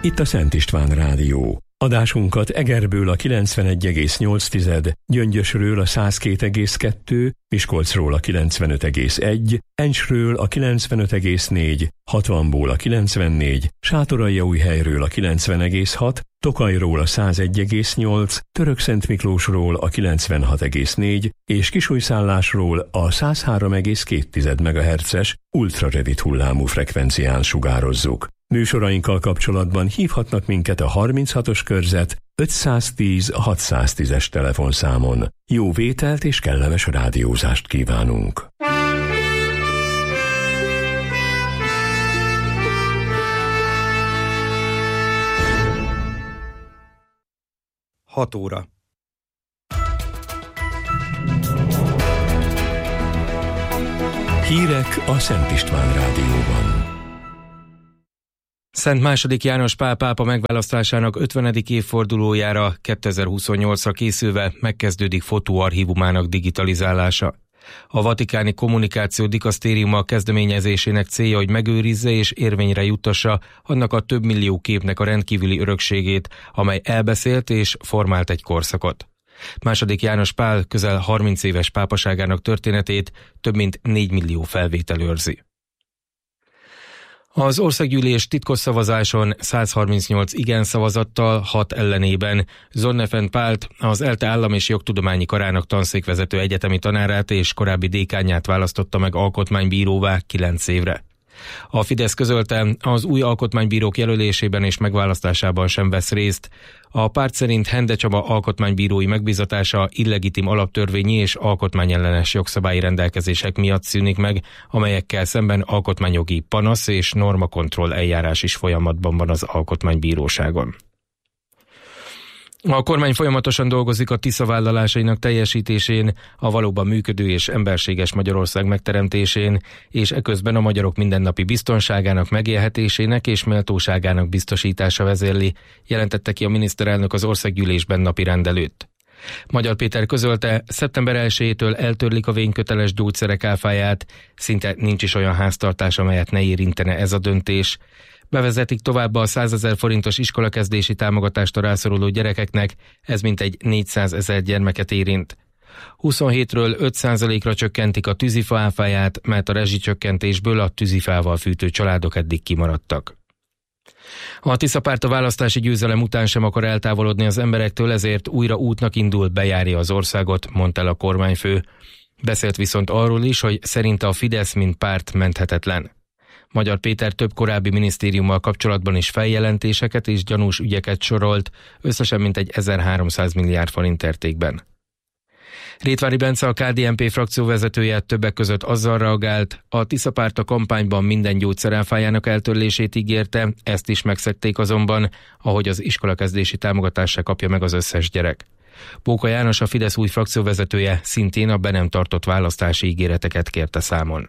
itt a Szent István Rádió. Adásunkat Egerből a 91,8, Gyöngyösről a 102,2, Miskolcról a 95,1, Encsről a 95,4, Hatvanból a 94, Sátoraljaújhelyről a 90,6, Tokajról a 101,8, Törökszentmiklósról a 96,4 és Kisújszállásról a 103,2 MHz-es ultrarövid hullámú frekvencián sugározzuk. Műsorainkkal kapcsolatban hívhatnak minket a 36-os körzet 510 610-es telefonszámon. Jó vételt és kellemes rádiózást kívánunk! Hat óra. Hírek a Szent István Rádióban. Szent II. János Pál pápa megválasztásának 50. évfordulójára 2028-ra készülve megkezdődik fotóarchívumának digitalizálása. A Vatikáni Kommunikáció Dikasztériuma kezdeményezésének célja, hogy megőrizze és érvényre juttassa annak a több millió képnek a rendkívüli örökségét, amely elbeszélt és formált egy korszakot. II. János Pál közel 30 éves pápaságának történetét több mint 4 millió felvétel őrzi. Az országgyűlés titkos szavazáson 138 igen szavazattal, 6 ellenében Zonnefend Pált, az ELTE állam- és jogtudományi karának tanszékvezető egyetemi tanárát és korábbi dékánját választotta meg alkotmánybíróvá 9 évre. A Fidesz közölte, az új alkotmánybírók jelölésében és megválasztásában sem vesz részt. A párt szerint Hende Csaba alkotmánybírói megbízatása illegitim alaptörvényi és alkotmányellenes jogszabályi rendelkezések miatt szűnik meg, amelyekkel szemben alkotmányjogi panasz és normakontroll eljárás is folyamatban van az alkotmánybíróságon. A kormány folyamatosan dolgozik a Tisza vállalásainak teljesítésén, a valóban működő és emberséges Magyarország megteremtésén, és eközben a magyarok mindennapi biztonságának, megélhetésének és méltóságának biztosítása vezérli, jelentette ki a miniszterelnök az országgyűlésben napirend előtt. Magyar Péter közölte, szeptember 1-től eltörlik a vényköteles gyógyszerek áfáját, szinte nincs is olyan háztartás, amelyet ne érintene ez a döntés. Bevezetik továbbá a 100 000 forintos iskolakezdési támogatást a rászoruló gyerekeknek, ez mintegy 400 000 gyermeket érint. 27-ről 5%-ra csökkentik a tűzifa áfáját, mert a rezsicsökkentésből a tűzifával fűtő családok eddig kimaradtak. A Tisza párt a választási győzelem után sem akar eltávolodni az emberektől, ezért újra útnak indul, bejárja az országot, mondta el a kormányfő. Beszélt viszont arról is, hogy szerinte a Fidesz mint párt menthetetlen. Magyar Péter több korábbi minisztériummal kapcsolatban is feljelentéseket és gyanús ügyeket sorolt, összesen mintegy 1300 milliárd forint értékben. Rétvári Bence, a KDNP frakcióvezetője többek között azzal reagált, a Tisza párt a kampányban minden gyógyszeráfájának eltörlését ígérte, ezt is megszegték azonban, ahogy az iskolakezdési támogatást se kapja meg az összes gyerek. Bóka János, a Fidesz új frakcióvezetője, szintén a be nem tartott választási ígéreteket kérte számon.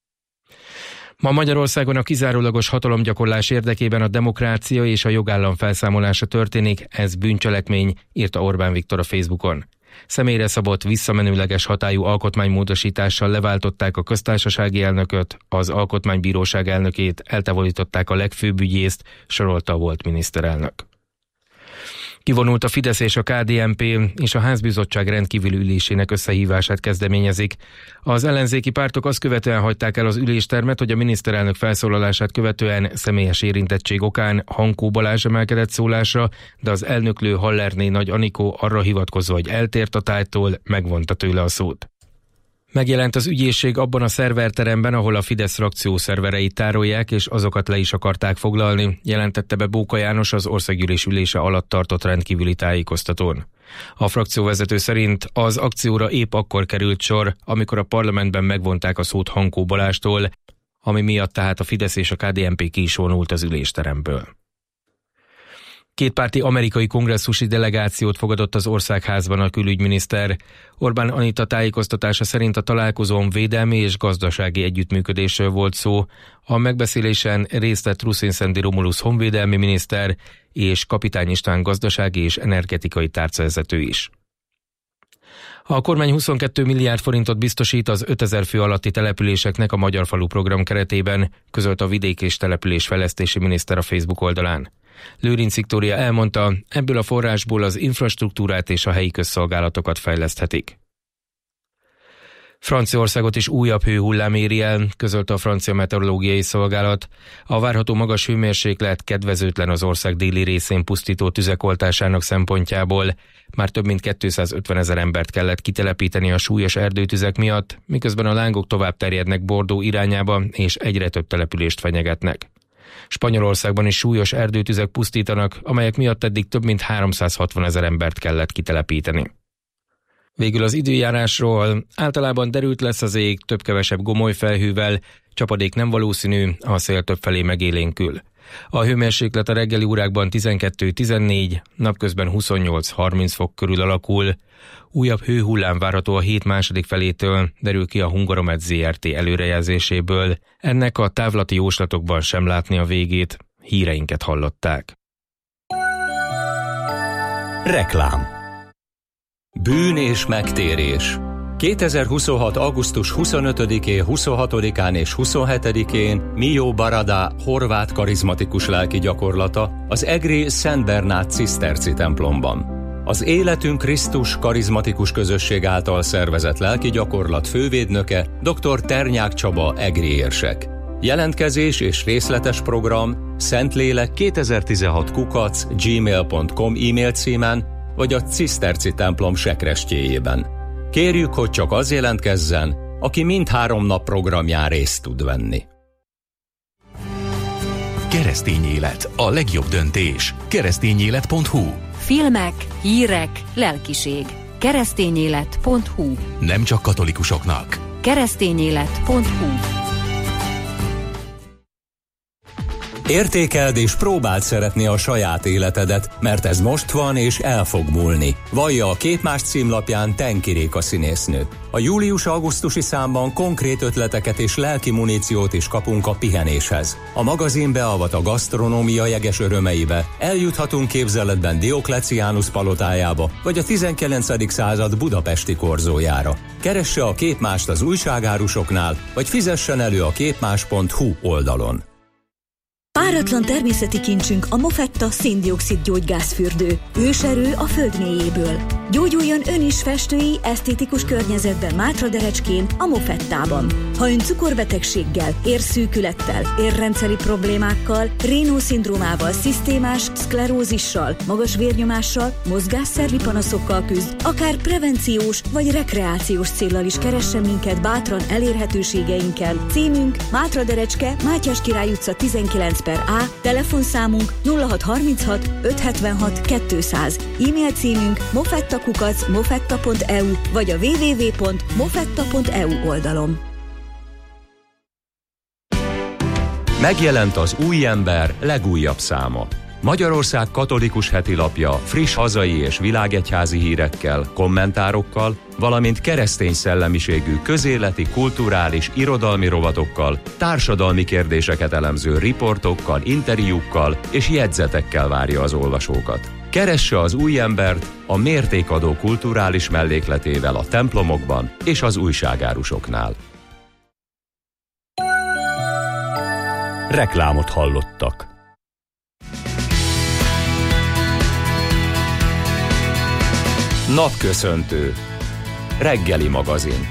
Ma Magyarországon a kizárólagos hatalomgyakorlás érdekében a demokrácia és a jogállam felszámolása történik, ez bűncselekmény, írta Orbán Viktor a Facebookon. Személyre szabott, visszamenőleges hatályú alkotmánymódosítással leváltották a köztársasági elnököt, az alkotmánybíróság elnökét, eltávolították a legfőbb ügyészt, sorolta a volt miniszterelnök. Kivonult a Fidesz és a KDNP, és a házbizottság rendkívüli ülésének összehívását kezdeményezik. Az ellenzéki pártok azt követően hagyták el az üléstermet, hogy a miniszterelnök felszólalását követően személyes érintettség okán Hankó Balázs emelkedett szólásra, de az elnöklő Hallerné Nagy Anikó arra hivatkozva, hogy eltért a tárgytól, megvonta tőle a szót. Megjelent az ügyészség abban a szerverteremben, ahol a Fidesz frakció szervereit tárolják, és azokat le is akarták foglalni, jelentette be Bóka János az országgyűlés ülése alatt tartott rendkívüli tájékoztatón. A frakcióvezető szerint az akcióra épp akkor került sor, amikor a parlamentben megvonták a szót Hankó Balázstól, ami miatt tehát a Fidesz és a KDNP ki is vonult az ülésteremből. Kétpárti amerikai kongresszusi delegációt fogadott az országházban a külügyminiszter. Orbán Anita tájékoztatása szerint a találkozón védelmi és gazdasági együttműködésről volt szó. A megbeszélésen részt vett Ruszin-Szendi Romulus honvédelmi miniszter és Kapitány István gazdasági és energetikai tárcavezető is. A kormány 22 milliárd forintot biztosít az 5000 fő alatti településeknek a Magyar Falu program keretében, közölt a vidék és településfejlesztési miniszter a Facebook oldalán. Lőrinc Viktória elmondta, ebből a forrásból az infrastruktúrát és a helyi közszolgálatokat fejleszthetik. Franciaországot is újabb hőhullám éri el, közölte a francia meteorológiai szolgálat. A várható magas hőmérséklet kedvezőtlen az ország déli részén pusztító tüzek oltásának szempontjából. Már több mint 250 000 embert kellett kitelepíteni a súlyos erdőtüzek miatt, miközben a lángok tovább terjednek Bordeaux irányába, és egyre több települést fenyegetnek. Spanyolországban is súlyos erdőtüzek pusztítanak, amelyek miatt eddig több mint 360 000 embert kellett kitelepíteni. Végül az időjárásról: általában derült lesz az ég, több-kevesebb gomoly felhővel, csapadék nem valószínű, a szél többfelé megélénkül. A hőmérséklet a reggeli órákban 12-14, napközben 28-30 fok körül alakul. Újabb hőhullám várható a hét második felétől, derül ki a Hungaromet Zrt. Előrejelzéséből. Ennek a távlati jóslatokban sem látni a végét. Híreinket hallották. Reklám. Bűn és megtérés. 2026. augusztus 25-én, 26-án és 27-én Mio Barada horvát karizmatikus lelki gyakorlata az egri Szent Bernát ciszterci templomban. Az Életünk Krisztus karizmatikus közösség által szervezett lelki gyakorlat fővédnöke dr. Ternyák Csaba egri érsek. Jelentkezés és részletes program szentlélek2016@gmail.com e-mail címen vagy a ciszterci templom sekrestjéjében. Kérjük, hogy csak az jelentkezzen, aki mindhárom nap programján részt tud venni. Keresztény élet, a legjobb döntés. Keresztényélet.hu. Filmek, hírek, lelkiség. Keresztényélet.hu. Nem csak katolikusoknak. Keresztényélet.hu. Értékeld és próbáld szeretni a saját életedet, mert ez most van és el fog múlni. Vallja a Képmás címlapján Tenki Réka színésznő. A július-augusztusi számban konkrét ötleteket és lelki muníciót is kapunk a pihenéshez. A magazin beavat a gasztronómia jeges örömeibe, eljuthatunk képzeletben Diokleciánus palotájába, vagy a 19. század budapesti korzójára. Keresse a Képmást az újságárusoknál, vagy fizessen elő a képmás.hu oldalon. Páratlan természeti kincsünk a Mofetta szén-dioxid gyógygázfürdő. Őserő a föld mélyéből. Gyógyuljon ön is festői, esztétikus környezetben Mátraderecskén, a Mofettában. Ha ön cukorbetegséggel, érszűkülettel, érrendszeri problémákkal, Raynaud-szindrómával, szisztémás szklerózissal, magas vérnyomással, mozgásszervi panaszokkal küzd, akár prevenciós vagy rekreációs céllal is keressen minket bátran elérhetőségeinkkel. Címünk Mátraderecske, Mátyás Király utca 19/A, telefonszámunk 0636 576 200, e-mail címünk mofetta@mofetta.eu vagy a www.mofetta.eu oldalon. Megjelent az Új Ember legújabb száma. Magyarország katolikus hetilapja friss hazai és világegyházi hírekkel, kommentárokkal, valamint keresztény szellemiségű közéleti, kulturális, irodalmi rovatokkal, társadalmi kérdéseket elemző riportokkal, interjúkkal és jegyzetekkel várja az olvasókat. Keresse az Új Embert a mértékadó kulturális mellékletével a templomokban és az újságárusoknál. Reklámot hallottak. Napköszöntő. Reggeli magazin.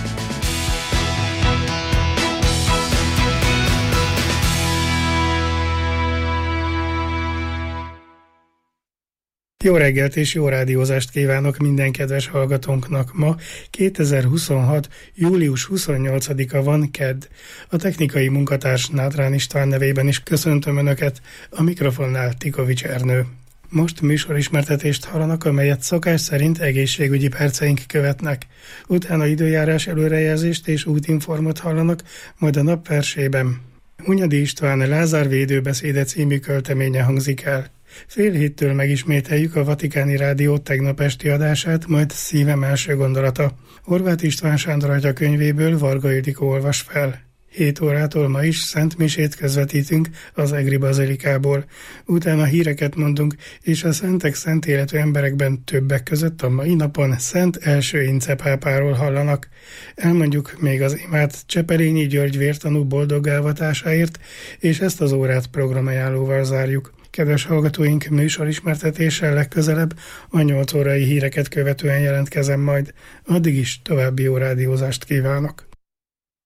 Jó reggelt és jó rádiózást kívánok minden kedves hallgatónknak. Ma 2026. július 28-a van, kedd. A technikai munkatárs Nátrán István nevében is köszöntöm Önöket, a mikrofonnál Tikovics Ernő. Most műsorismertetést hallanak, amelyet szokás szerint egészségügyi perceink követnek. Utána időjárás előrejelzést és útinformot hallanak, majd a nap versében Hunyadi István Lázár védőbeszéde című költeménye hangzik el. 6:30 megismételjük a Vatikáni Rádió tegnap esti adását, majd Szívem első gondolata. Horváth István Sándor atya könyvéből Varga Ildikó olvas fel. 7 órától ma is Szent Misét közvetítünk az Egri Bazilikából. Utána híreket mondunk, és a szentek szent életű emberekben többek között a mai napon Szent első Incepápáról hallanak. Elmondjuk még az imát Csepelényi György vértanú boldogálvatásáért, és ezt az órát programajánlóval zárjuk. Kedves hallgatóink, műsorismertetéssel legközelebb a 8 órai híreket követően jelentkezem majd. Addig is további jó rádiózást kívánok!